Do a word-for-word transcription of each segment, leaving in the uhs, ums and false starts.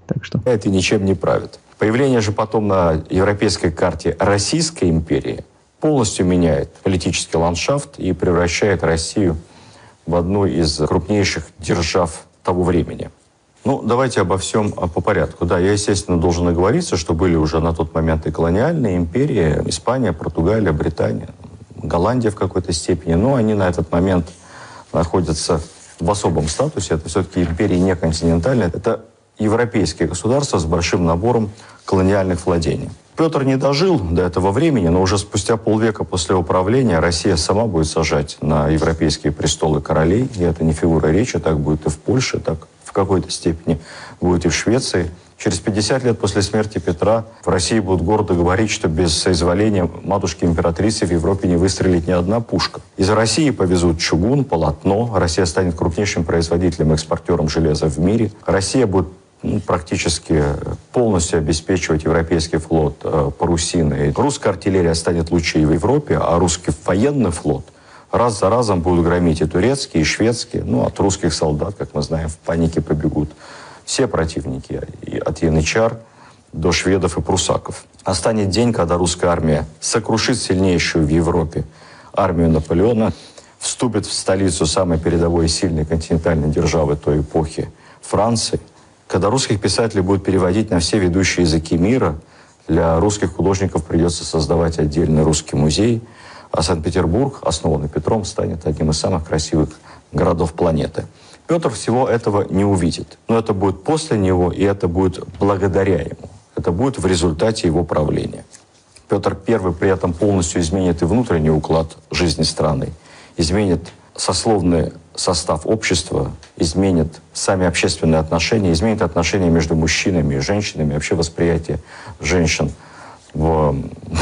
Так что... Это ничем не правит. Появление же потом на европейской карте Российской империи полностью меняет политический ландшафт и превращает Россию в одну из крупнейших держав того времени. Ну, давайте обо всем по порядку. Да, я, естественно, должен оговориться, что были уже на тот момент и колониальные империи, Испания, Португалия, Британия, Голландия в какой-то степени, но они на этот момент находятся в особом статусе. Это все-таки империи не континентальные, это европейские государства с большим набором колониальных владений. Петр не дожил до этого времени, но уже спустя полвека после управления Россия сама будет сажать на европейские престолы королей, и это не фигура речи, так будет и в Польше, так в какой-то степени будет и в Швеции. Через пятьдесят лет после смерти Петра в России будут гордо говорить, что без соизволения матушки-императрицы в Европе не выстрелит ни одна пушка. Из России повезут чугун, полотно. Россия станет крупнейшим производителем и экспортером железа в мире. Россия будет ну, практически полностью обеспечивать европейский флот э, парусиной. Русская артиллерия станет лучшей в Европе, а русский военный флот раз за разом будут громить и турецкие, и шведские. Ну, от русских солдат, как мы знаем, в панике побегут все противники, от янычар до шведов и прусаков. Настанет день, когда русская армия сокрушит сильнейшую в Европе армию Наполеона, вступит в столицу самой передовой и сильной континентальной державы той эпохи Франции, когда русских писателей будут переводить на все ведущие языки мира, для русских художников придется создавать отдельный русский музей, а Санкт-Петербург, основанный Петром, станет одним из самых красивых городов планеты. Петр всего этого не увидит. Но это будет после него, и это будет благодаря ему. Это будет в результате его правления. Петр Первый при этом полностью изменит и внутренний уклад жизни страны, изменит сословный состав общества, изменит сами общественные отношения, изменит отношения между мужчинами и женщинами, вообще восприятие женщин в,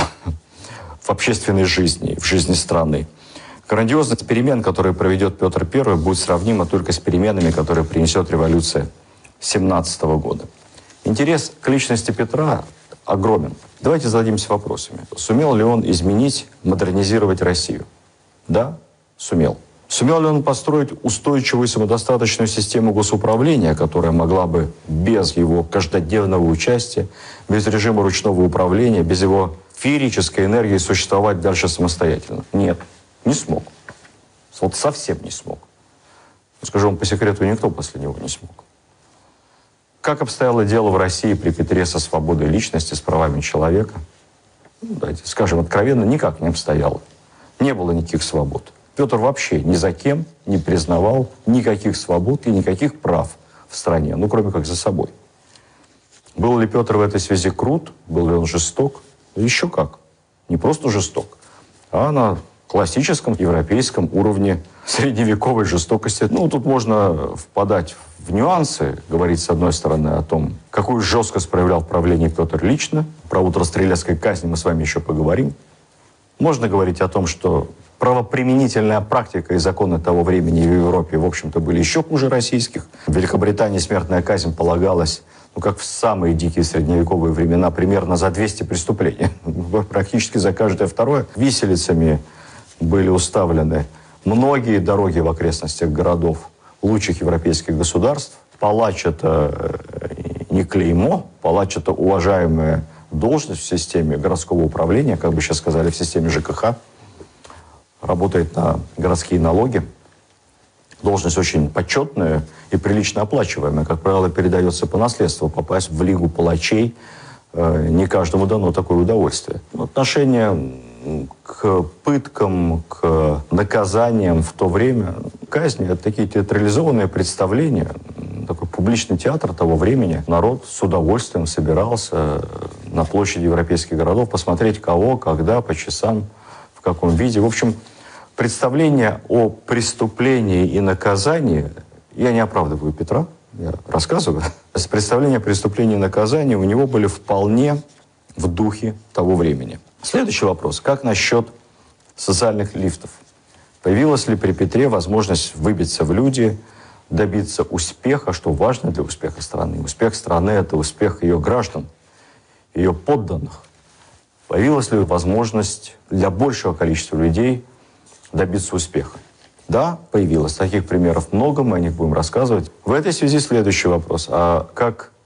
в общественной жизни, в жизни страны. Грандиозность перемен, которые проведет Петр Первый, будет сравнима только с переменами, которые принесет революция семнадцатого года. Интерес к личности Петра огромен. Давайте зададимся вопросами. Сумел ли он изменить, модернизировать Россию? Да, сумел. Сумел ли он построить устойчивую самодостаточную систему госуправления, которая могла бы без его каждодневного участия, без режима ручного управления, без его феерической энергии существовать дальше самостоятельно? Нет. Не смог. Вот совсем не смог. Скажу вам по секрету, никто после него не смог. Как обстояло дело в России при Петре со свободой личности, с правами человека? Ну, давайте скажем откровенно, никак не обстояло. Не было никаких свобод. Петр вообще ни за кем не признавал никаких свобод и никаких прав в стране, ну, кроме как за собой. Был ли Петр в этой связи крут? Был ли он жесток? Еще как. Не просто жесток, а на классическом европейском уровне средневековой жестокости. Ну, тут можно впадать в нюансы, говорить, с одной стороны, о том, какую жесткость проявлял в правлении Петр лично. Про утро стрелецкой казни мы с вами еще поговорим. Можно говорить о том, что правоприменительная практика и законы того времени в Европе, в общем-то, были еще хуже российских. В Великобритании смертная казнь полагалась, ну, как в самые дикие средневековые времена, примерно за двести преступлений. Практически за каждое второе. Виселицами были уставлены многие дороги в окрестностях городов лучших европейских государств. Палач – это не клеймо, палач – это уважаемая должность в системе городского управления, как бы сейчас сказали, в системе ЖКХ. Работает на городские налоги. Должность очень почетная и прилично оплачиваемая. Как правило, передается по наследству. Попасть в лигу палачей э, не каждому дано такое удовольствие. Отношение к пыткам, к наказаниям в то время, казни – это такие театрализованные представления, такой публичный театр того времени. Народ с удовольствием собирался на площади европейских городов посмотреть кого, когда, по часам, в каком виде. В общем, представление о преступлении и наказании, я не оправдываю Петра, я рассказываю, с представления о преступлении и наказании у него были вполне в духе того времени. Следующий вопрос. Как насчет социальных лифтов? Появилась ли при Петре возможность выбиться в люди, добиться успеха, что важно для успеха страны? Успех страны – это успех ее граждан, ее подданных. Появилась ли возможность для большего количества людей добиться успеха? Да, появилась. Таких примеров много, мы о них будем рассказывать. В этой связи следующий вопрос. А как